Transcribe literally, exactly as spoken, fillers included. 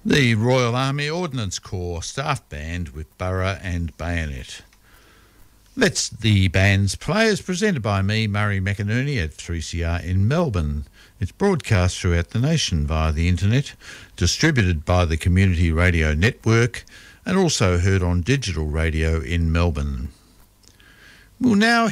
The Royal Army Ordnance Corps Staff Band with Burra and Bayonet. Let's the Bands play as presented by me, Murray McInerney, at three C R in Melbourne. It's broadcast throughout the nation via the internet, distributed by the Community Radio Network, and also heard on digital radio in Melbourne. We'll now